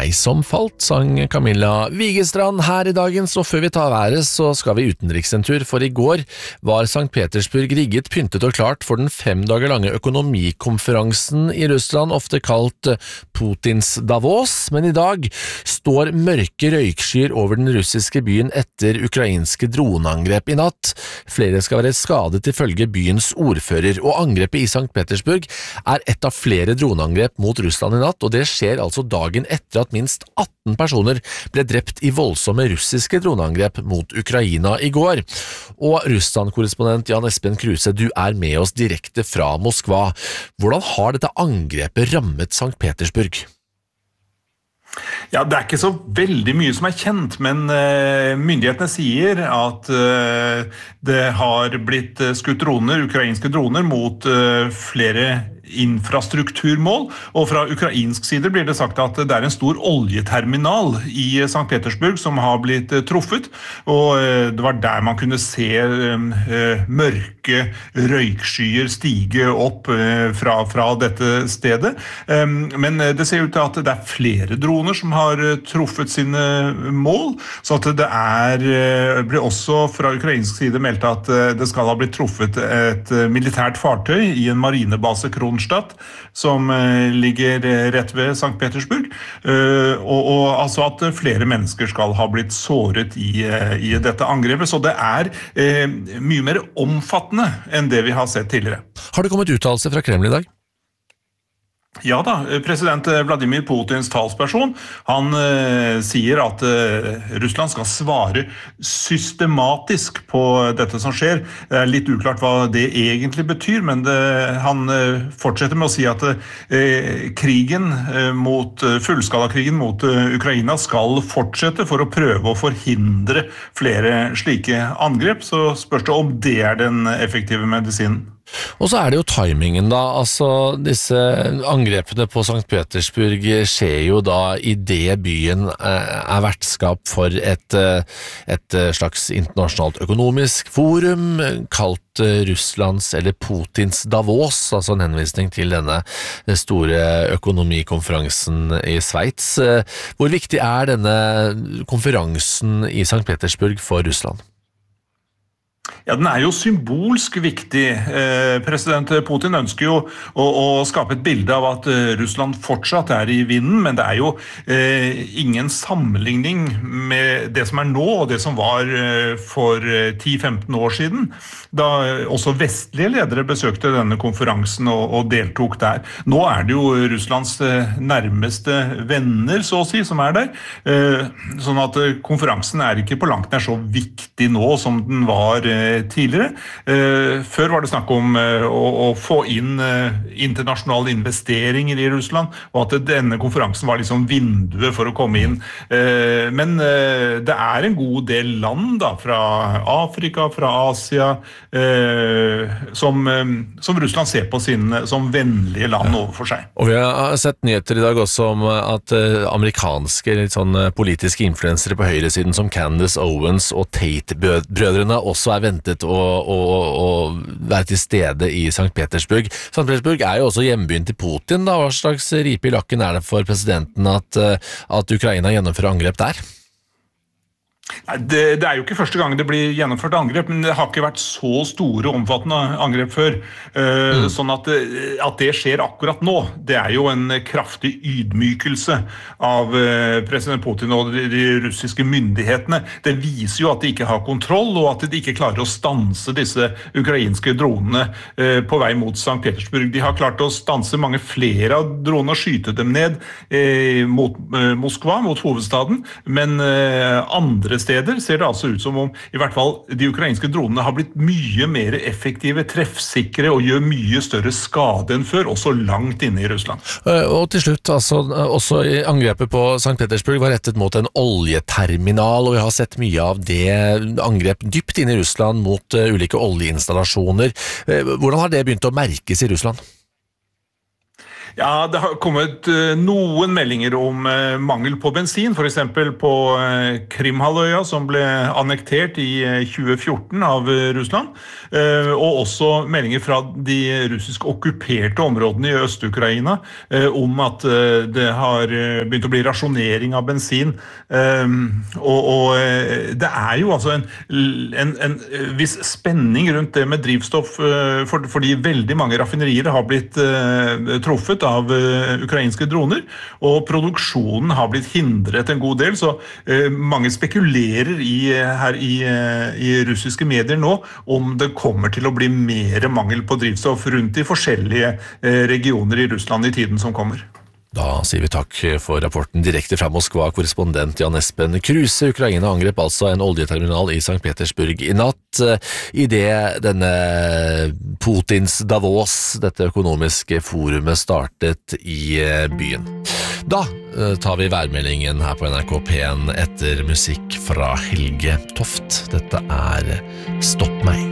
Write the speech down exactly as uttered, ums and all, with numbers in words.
meg som falt, sang Camilla Vigestrand her i dagens, og før vi tar været så skal vi utenriks en tur, for i går var Sankt Petersburg rigget, pyntet og klart for den fem dager lange økonomikonferansen i Russland, ofte kalt Putins Davos, men i dag står mørke røykskyer over den russiske byen etter ukrainske droneangrep i natt. Flere skal være skadet ifølge byens ordfører, og angrepet i Sankt Petersburg er et av flere droneangrep mot Russland i natt, og det skjer altså dagen etter at minst atten personer ble drept i voldsomme russiske droneangrep mot Ukraina i går. Og Russland-korrespondent Jan Espen Kruse, du er med oss direkte fra Moskva. Hvordan har dette angrepet rammet Sankt Petersburg? Ja, det er ikke så veldig mye som er kjent, men uh, myndighetene sier at uh, det har blitt skutt droner, ukrainske droner, mot uh, flere infrastrukturmål, og fra ukrainsk side blir det sagt at det er en stor oljeterminal i Sankt Petersburg som har blitt truffet, og det var der man kunne se mørke røykskyer stige opp fra, fra dette stedet. Men det ser ut til at det er flere droner som har truffet sine mål, så at det er, blir også fra ukrainsk side meldt at det skal ha blitt truffet et militært fartøy i en marinebase Kronstadt, som ligger rett ved Sankt Petersburg, og, og altså at flere mennesker skal ha blitt såret i, i dette angrepet, så det er eh, mye mer omfattende enn det vi har sett tidligere. Har det kommet uttalelse fra Kreml i dag? Ja da, president Vladimir Putins talsperson, han eh, sier at eh, Russland skal svare systematisk på dette som skjer. Det er litt uklart hva det egentlig betyr, men det, han eh, fortsetter med å si at eh, krigen eh, mot, fullskalakrigen mot eh, Ukraina skal fortsette for å prøve å forhindre flere slike angrep, så spørs det om det er den effektive medisinen. Og så er det jo timingen da, altså disse angrepene på Sankt Petersburg skjer jo da i det byen er vertskap for et, et slags internasjonalt økonomisk forum kalt Russlands eller Putins Davos, altså en henvisning til denne store økonomikonferansen i Sveits. Hvor viktig er denne konferansen i Sankt Petersburg for Russland? Ja, den er jo symbolsk viktig. Eh, president Putin ønsker jo å, å skape et bilde av at eh, Russland fortsatt er i vinden, men det er jo eh, ingen sammenligning med det som er nå og det som var eh, for ti til femten år siden, da eh, også vestlige ledere besøkte denne konferansen og, og deltok der. Nå er det jo Russlands eh, nærmeste venner, så å si, som er der, eh, sånn at eh, konferansen er ikke på langt nær så viktig nå som den var eh, tidligere. Før var det snakk om å, å få inn internasjonale investeringer i Russland, og at denne konferansen var liksom vinduet for å komme inn. Men det er en god del land da, fra Afrika, fra Asia, som, som Russland ser på sin, som vennlige land overfor seg. Og vi har sett nyheter i dag også om at amerikanske litt sånn politiske influensere på høyresiden som Candace Owens og Tate-brødrene også er ventet Å, å, å være til stede i Sankt Petersburg. Sankt Petersburg er jo også hjembyen til Putin. Da. Hva slags ripe i lakken er det for presidenten at, at Ukraina gjennomfører angrep der? Det, det er jo ikke første gang det blir gjennomført angrep, men det har ikke vært så store og omfattende angrep før. Uh, mm. Sånn at, at det skjer akkurat nå, det er jo en kraftig ydmykelse av uh, president Putin og de, de russiske myndighetene. Det viser jo at de ikke har kontroll, og at de ikke klarer å stanse disse ukrainske dronene uh, på vei mot Sankt Petersburg. De har klart å stanse mange flere av dronene og skyte dem ned uh, mot uh, Moskva, mot hovedstaden, men uh, andre steder ser det altså ut som om i hvert fall de ukrainske dronene har blitt mye mer effektive, treffsikre og gjør mye større skade enn før, også langt inne i Russland. Og til slutt, altså, også angrepet på Sankt Petersburg var rettet mot en oljeterminal, og vi har sett mye av det angrep dypt inn i Russland mot uh, ulike oljeinstallasjoner. Hvordan har det begynt å merkes i Russland? Ja, det har kommet uh, noen meldinger om uh, mangel på bensin, for eksempel på uh, Krimhalvøya, som ble annektert i uh, tjue fjorten av uh, Russland, uh, og også meldinger fra de russisk okkuperte områdene i Øst-Ukraina uh, om at uh, det har uh, begynt å bli rasjonering av bensin. Um, og, og uh, det er jo altså en, en, en viss spenning rundt det med drivstoff, uh, for, fordi veldig mange raffinerier har blitt uh, truffet av uh, ukrainske droner, og produksjonen har blitt hindret en god del, så uh, mange spekulerer i, her i, uh, i russiske medier nå om det kommer til å bli mer mangel på drivstoff rundt i forskjellige uh, regioner i Russland i tiden som kommer. Da sier vi takk for rapporten direkte fra Moskva, korrespondent Jan Espen Kruse. Ukraina angrep altså en oljeterminal i Sankt Petersburg i natt, i det denne Putins Davos, dette økonomiske forumet, startet i byen. Da tar vi værmeldingen her på N R K P en etter musikk fra Helge Toft. Dette er Stopp meg.